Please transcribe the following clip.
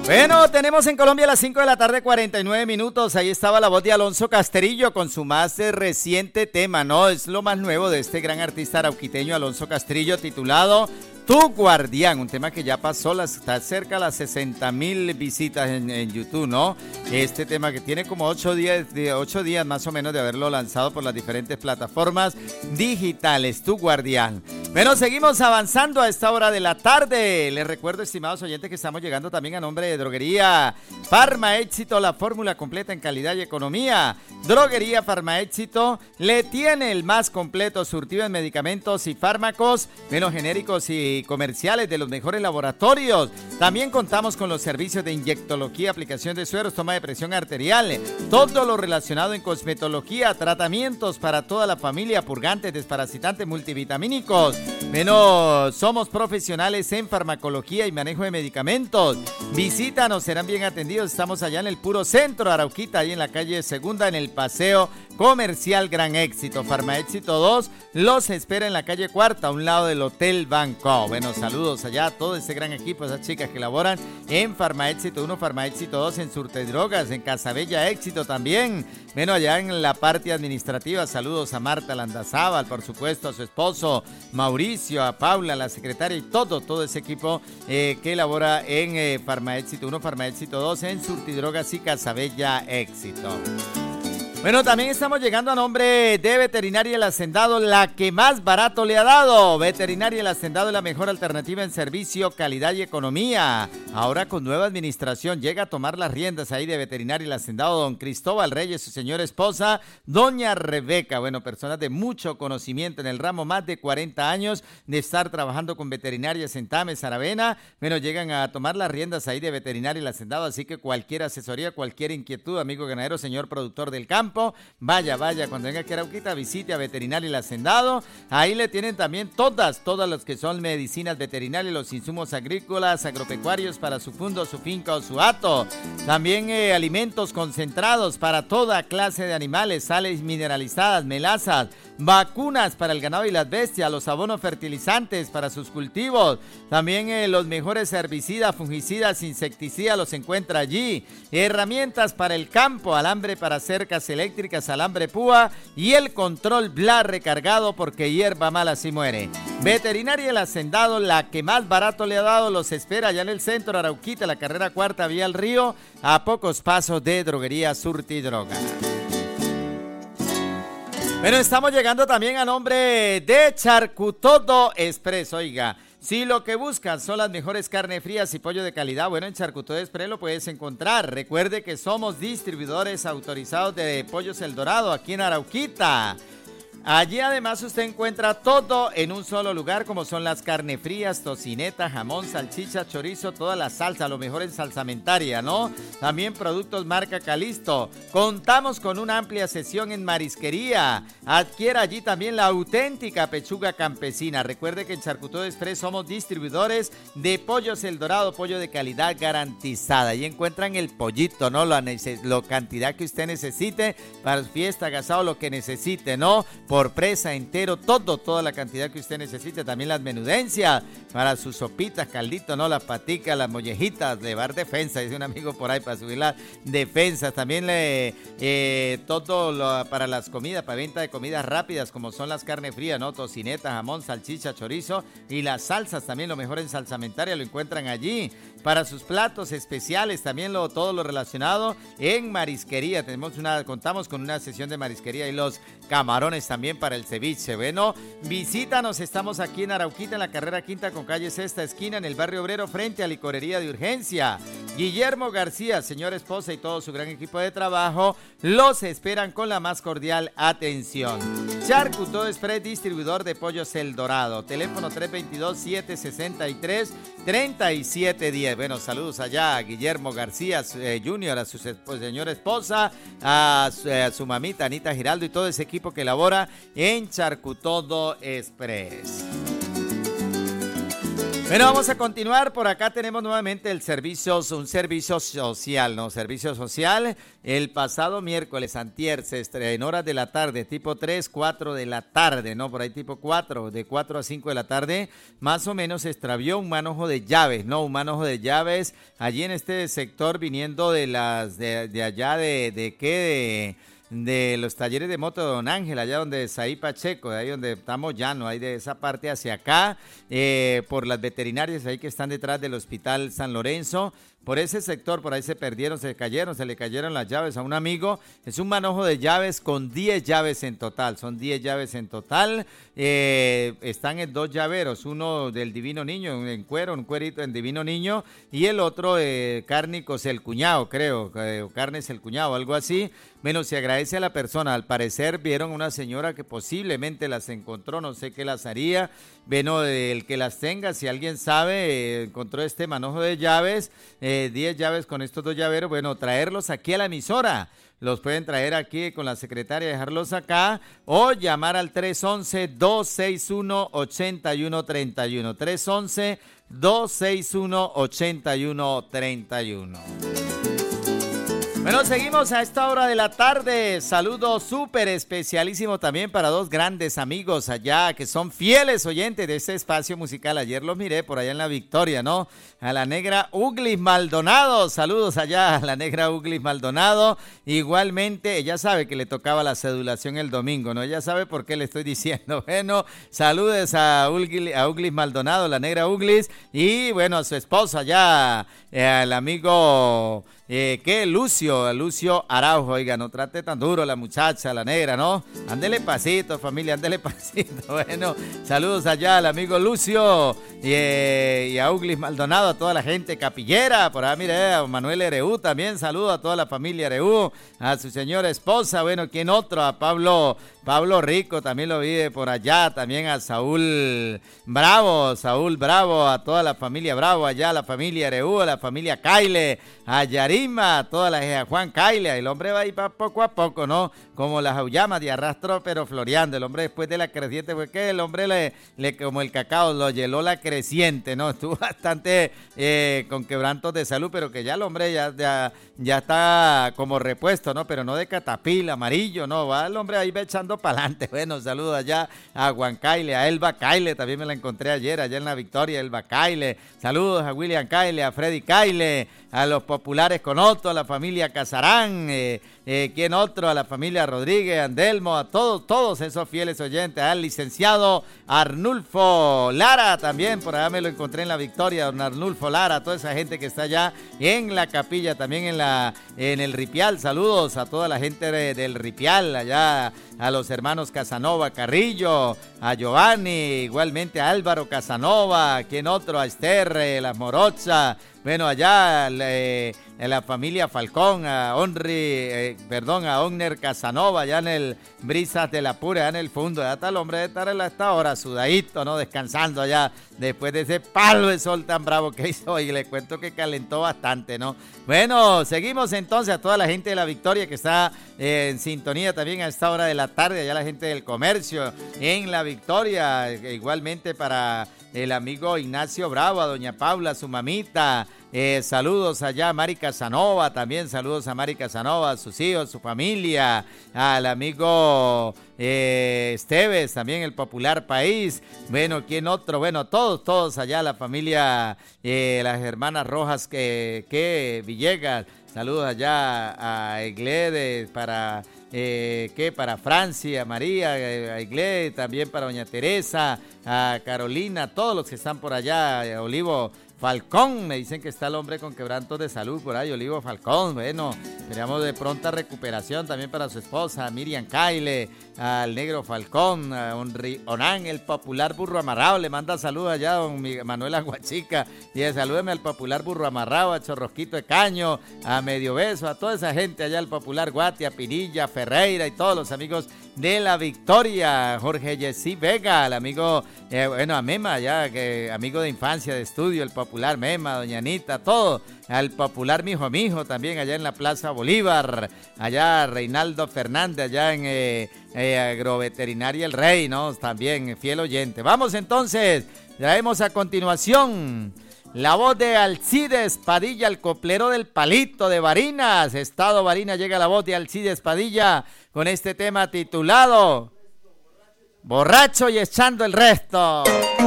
Bueno, tenemos en Colombia las 5 de la tarde, 49 minutos. Ahí estaba la voz de Alonso Castrillo con su más reciente tema, ¿no? Es lo más nuevo de este gran artista arauquiteño Alonso Castrillo, titulado Tu Guardián, un tema que ya pasó, está cerca de las 60,000 visitas en YouTube, ¿no? Este tema que tiene como 8 días más o menos de haberlo lanzado por las diferentes plataformas digitales, Tu Guardián. Bueno, seguimos avanzando a esta hora de la tarde. Les recuerdo, estimados oyentes, que estamos llegando también a nombre de Droguería Farma Éxito, la fórmula completa en calidad y economía. Droguería Farma Éxito le tiene el más completo surtido en medicamentos y fármacos, menos genéricos y comerciales de los mejores laboratorios. También contamos con los servicios de inyectología, aplicación de sueros, toma de presión arterial, todo lo relacionado en cosmetología, tratamientos para toda la familia, purgantes, desparasitantes, multivitamínicos. Bueno, somos profesionales en farmacología y manejo de medicamentos. Visítanos, serán bien atendidos. Estamos allá en el puro centro, Arauquita, ahí en la calle Segunda, en el Paseo Comercial Gran Éxito. Farma Éxito 2 los espera en la calle Cuarta, a un lado del Hotel Banco. Bueno, saludos allá a todo ese gran equipo, esas chicas que laboran en Farma Éxito 1, Farma Éxito 2, en Surte Drogas, en Casabella Éxito también. Bueno, allá en la parte administrativa, saludos a Marta Landazábal, por supuesto, a su esposo Mauricio, a Paula, la secretaria y todo ese equipo que labora en Farma Éxito 1, Farma Éxito 2, en Surtidrogas y Casabella Éxito. Bueno, también estamos llegando a nombre de Veterinaria El Hacendado, la que más barato le ha dado. Veterinaria El Hacendado es la mejor alternativa en servicio, calidad y economía. Ahora con nueva administración llega a tomar las riendas ahí de Veterinaria El Hacendado don Cristóbal Reyes, su señora esposa, doña Rebeca. Bueno, personas de mucho conocimiento en el ramo, más de 40 años de estar trabajando con Veterinarias en Tames, Aravena. Bueno, llegan a tomar las riendas ahí de Veterinaria El Hacendado, así que cualquier asesoría, cualquier inquietud, amigo ganadero, señor productor del campo, vaya, cuando venga aquí a Arauquita, visite a Veterinaria El Hacendado. Ahí le tienen también todas las que son medicinas veterinarias, los insumos agrícolas, agropecuarios para su fundo, su finca o su hato. También alimentos concentrados para toda clase de animales, sales mineralizadas, melazas, vacunas para el ganado y las bestias, los abonos fertilizantes para sus cultivos. También los mejores herbicidas, fungicidas, insecticidas los encuentra allí. Herramientas para el campo, alambre para cercas eléctricas, alambre púa y el control Bla recargado, porque hierba mala si muere. Veterinaria El Hacendado, la que más barato le ha dado, los espera allá en el centro, Arauquita, la carrera cuarta, vía al río, a pocos pasos de Droguería Surtidroga. Bueno, estamos llegando también a nombre de Charcutodo Express. Oiga, si lo que buscas son las mejores carnes frías y pollo de calidad, bueno, en Charcutodo Express lo puedes encontrar. Recuerde que somos distribuidores autorizados de Pollos El Dorado aquí en Arauquita. Allí además usted encuentra todo en un solo lugar, como son las carnes frías, tocineta, jamón, salchicha, chorizo, toda la salsa, lo mejor en salsamentaria, ¿no? También productos marca Calisto. Contamos con una amplia sección en marisquería. Adquiera allí también la auténtica pechuga campesina. Recuerde que en Charcutodo Express somos distribuidores de Pollos El Dorado, pollo de calidad garantizada. Ahí encuentran el pollito, ¿no? La cantidad que usted necesite para fiesta, agasado, lo que necesite, ¿no? Por presa, entero, toda la cantidad que usted necesite. También las menudencias para sus sopitas, caldito, ¿no? Las paticas, las mollejitas, llevar defensa, dice un amigo por ahí, para subir las defensas. También para las comidas, para venta de comidas rápidas, como son las carnes frías, ¿no? Tocineta, jamón, salchicha, chorizo y las salsas, también lo mejor en salsamentaria lo encuentran allí. Para sus platos especiales, también todo lo relacionado en marisquería. Contamos con una sesión de marisquería y los camarones también para el ceviche. Bueno, visítanos, estamos aquí en Arauquita, en la carrera quinta con calle Sexta esquina, en el barrio obrero, frente a Licorería de Urgencia. Guillermo García, señora esposa y todo su gran equipo de trabajo los esperan con la más cordial atención. Charcutodo Express, distribuidor de Pollos El Dorado. Teléfono 322-763-3710. Bueno, saludos allá a Guillermo García Jr., a su señora esposa, a su mamita Anita Giraldo y todo ese equipo que labora en Charcutodo Express. Bueno, vamos a continuar. Por acá tenemos nuevamente un servicio social, ¿no? Servicio social. El pasado miércoles, antier, se estrenó en horas de la tarde, tipo 3, 4 de la tarde, ¿no? Por ahí tipo 4, de 4 a 5 de la tarde, más o menos se extravió un manojo de llaves, ¿no? Un manojo de llaves allí en este sector viniendo de allá de los talleres de moto de Don Ángel, allá donde es ahí Pacheco, de ahí donde estamos llano, ahí de esa parte hacia acá, por las veterinarias ahí que están detrás del Hospital San Lorenzo. Por ese sector, por ahí se perdieron, se le cayeron las llaves a un amigo. Es un manojo de llaves con 10 llaves en total, son 10 llaves en total. Están en 2 llaveros, uno del Divino Niño, en cuero, un cuerito en Divino Niño, y el otro Cárnicos el Cuñado, creo, Carnes el Cuñado, algo así. Bueno, se agradece a la persona, al parecer vieron una señora que posiblemente las encontró, no sé qué las haría. Bueno, el que las tenga, si alguien sabe, encontró este manojo de llaves, 10 llaves con estos 2 llaveros, bueno, traerlos aquí a la emisora. Los pueden traer aquí con la secretaria, dejarlos acá, o llamar al 311-261-8131. 311-261-8131. Bueno, seguimos a esta hora de la tarde. Saludo súper especialísimo también para 2 grandes amigos allá que son fieles oyentes de este espacio musical. Ayer los miré por allá en la Victoria, ¿no? A la negra Uglis Maldonado. Saludos allá a la negra Uglis Maldonado. Igualmente, ella sabe que le tocaba la cedulación el domingo, ¿no? Ella sabe por qué le estoy diciendo. Bueno, saludes a Uglis Maldonado, la negra Uglis. Y bueno, a su esposa allá, al amigo... Lucio Araujo, oiga, no trate tan duro la muchacha, la negra, ¿no? Ándele pasito, familia, ándele pasito. Bueno, saludos allá al amigo Lucio y a Uglis Maldonado, a toda la gente capillera, por ahí mire, a Manuel Ereú también, saludos a toda la familia Ereú, a su señora esposa, bueno, ¿quién otro? A Pablo Rico, también lo vi por allá, también a Saúl Bravo, a toda la familia Bravo, allá, a la familia Ereú, a la familia Caile, a Yarima, a toda la Juan Caile, el hombre va ahí poco a poco, ¿no? Como las aullamas de arrastro, pero floreando, el hombre después de la creciente, fue que el hombre le como el cacao, lo hieló la creciente, ¿no? Estuvo bastante con quebrantos de salud, pero que ya el hombre ya está como repuesto, ¿no? Pero no de catapila, amarillo, ¿no? Va el hombre ahí va echando para adelante. Bueno, saludos allá a Juan Caile, a Elba Caile, también me la encontré ayer, allá en la Victoria, Elba Caile. Saludos a William Caile, a Freddy Caile, a los populares Conoto, a la familia Casarán, ¿quién otro? A la familia Rodríguez, Andelmo, a todos esos fieles oyentes, al licenciado Arnulfo Lara, también por allá me lo encontré en la Victoria, don Arnulfo Lara, toda esa gente que está allá en la capilla, también en el Ripial, saludos a toda la gente del Ripial, allá a los hermanos Casanova Carrillo, a Giovanni, igualmente a Álvaro Casanova, ¿quién otro? A Esther, las Morocha, bueno, allá en la familia Falcón, a Onner Casanova, allá en el Brisas de la Pura, allá en el fondo, allá está el hombre de estar a esta hora, sudadito, ¿no? Descansando allá, después de ese palo de sol tan bravo que hizo, y le cuento que calentó bastante, ¿no? Bueno, seguimos entonces a toda la gente de la Victoria que está en sintonía también a esta hora de la tarde, allá la gente del comercio en la Victoria, igualmente para el amigo Ignacio Bravo, a doña Paula, su mamita, saludos allá a Mari Casanova, también saludos a Mari Casanova, a sus hijos, su familia, al amigo Esteves, también el Popular País, bueno, ¿quién otro? Bueno, todos allá, la familia, las hermanas Rojas que Villegas, saludos allá a Iglesias, para Francia, María, a Iglesias, también para doña Teresa, a Carolina, todos los que están por allá, Olivo Falcón, me dicen que está el hombre con quebrantos de salud por ahí, Olivo Falcón, bueno, esperamos de pronta recuperación también para su esposa, a Miriam Caile, al negro Falcón, a Onán, el popular burro amarrado, le manda saludos allá a don Manuel Aguachica, y salúdeme al popular burro amarrado, a Chorrosquito de Caño, a Medio Beso, a toda esa gente allá, al popular Guati, a Pinilla, Ferreira y todos los amigos de la Victoria, Jorge Yesí Vega, el amigo, a Mema, ya que amigo de infancia, de estudio, el popular popular Mema, doña Anita, todo, al popular Mijo también allá en la Plaza Bolívar, allá Reinaldo Fernández, allá en Agroveterinaria El Rey, ¿no? También fiel oyente. Vamos entonces, traemos a continuación la voz de Alcides Padilla, el coplero del Palito de Barinas, Estado Barinas. Llega la voz de Alcides Padilla con este tema titulado Borracho y echando el resto.